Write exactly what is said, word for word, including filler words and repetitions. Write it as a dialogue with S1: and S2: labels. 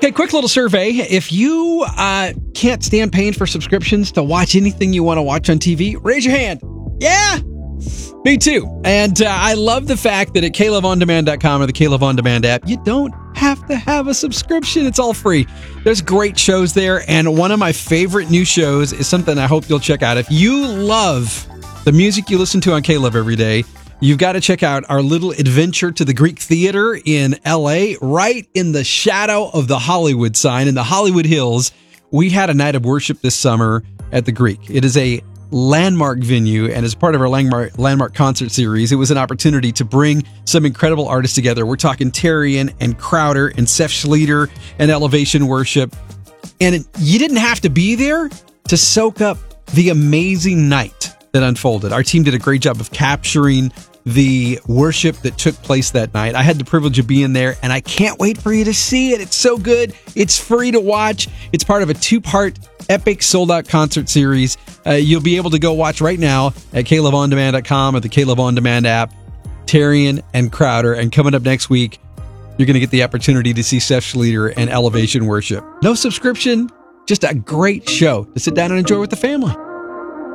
S1: Okay, quick little survey. If you uh, can't stand paying for subscriptions to watch anything you want to watch on T V, raise your hand. Yeah, me too. And uh, I love the fact that at K Love On Demand dot com or the K Love On Demand app, you don't have to have a subscription. It's all free. There's great shows there. And one of my favorite new shows is something I hope you'll check out. If you love the music you listen to on K Love every day, you've got to check out our little adventure to the Greek Theater in L A, right in the shadow of the Hollywood sign in the Hollywood Hills. We had a night of worship this summer at the Greek. It is a landmark venue, and as part of our landmark, landmark concert series, it was an opportunity to bring some incredible artists together. We're talking Tarian and Crowder and Seth Schleter and Elevation Worship. And it, you didn't have to be there to soak up the amazing night that unfolded. Our team did a great job of capturing the worship that took place that night. I had the privilege of being there, and I can't wait for you to see it. It's so good. It's free to watch. It's part of a two-part epic sold-out concert series. Uh, you'll be able to go watch right now at K Love On Demand dot com or the K Love On Demand app, Tarian and Crowder. And coming up next week, you're going to get the opportunity to see Seth Schleter and Elevation Worship. No subscription, just a great show to sit down and enjoy with the family.